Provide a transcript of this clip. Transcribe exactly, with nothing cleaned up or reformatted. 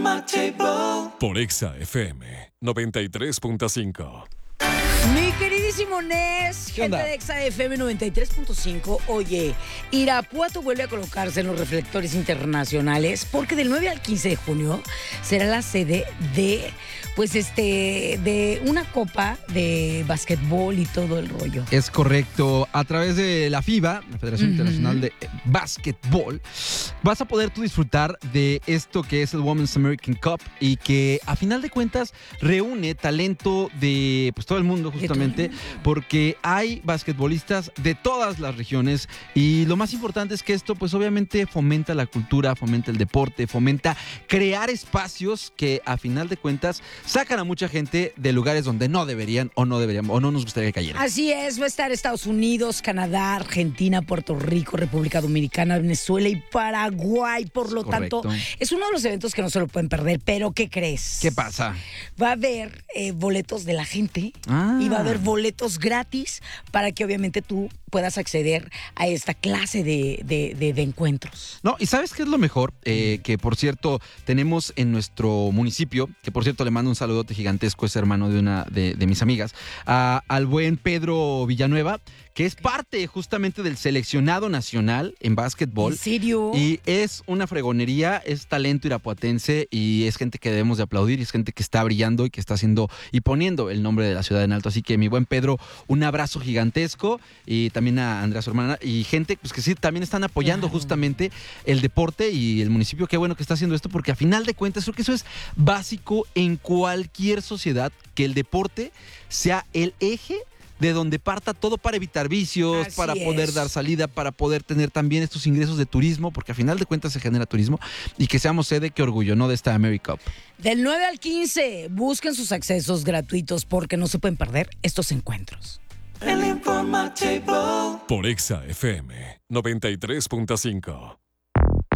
Por Exa F M noventa y tres punto cinco. Mi queridísimo Nes, gente onda? de Exa F M noventa y tres punto cinco. Oye, Irapuato vuelve a colocarse en los reflectores internacionales porque del nueve al quince de junio será la sede de, pues este, de una copa de básquetbol y todo el rollo. Es correcto. A través de la FIBA, la Federación Ujú. Internacional de Básquetbol, vas a poder tú disfrutar de esto que es el Women's American Cup y que a final de cuentas reúne talento de pues todo el mundo justamente porque hay basquetbolistas de todas las regiones y lo más importante es que esto pues obviamente fomenta la cultura, fomenta el deporte, fomenta crear espacios que a final de cuentas sacan a mucha gente de lugares donde no deberían o no deberían o no nos gustaría que cayeran. Así es, va a estar Estados Unidos, Canadá, Argentina, Puerto Rico, República Dominicana, Venezuela y Paraguay. Por lo Correcto. tanto, es uno de los eventos que no se lo pueden perder. Pero, ¿qué crees? ¿Qué pasa? Va a haber eh, boletos de la gente Ah. y va a haber boletos gratis para que obviamente tú puedas acceder a esta clase de, de, de, de encuentros. No, y ¿sabes qué es lo mejor? Eh, que por cierto, tenemos en nuestro municipio, que por cierto le mando un saludote gigantesco, es hermano de una de, de mis amigas, a- al buen Pedro Villanueva, que es parte justamente del seleccionado nacional en básquetbol. ¿En serio? Y es una fregonería, es talento irapuatense y es gente que debemos de aplaudir y es gente que está brillando y que está haciendo y poniendo el nombre de la ciudad en alto. Así que mi buen Pedro, un abrazo gigantesco y también a Andrea, su hermana, y gente pues que sí también están apoyando Claro. justamente el deporte y el municipio. Qué bueno que está haciendo esto porque a final de cuentas creo que eso es básico en cualquier sociedad, que el deporte sea el eje de donde parta todo para evitar vicios, Así para poder es. dar salida, para poder tener también estos ingresos de turismo, porque a final de cuentas se genera turismo y que seamos sede, qué orgullo, ¿no? De esta AmeriCup. Del nueve al quince, busquen sus accesos gratuitos porque no se pueden perder estos encuentros. Por Exa F M noventa y tres punto cinco.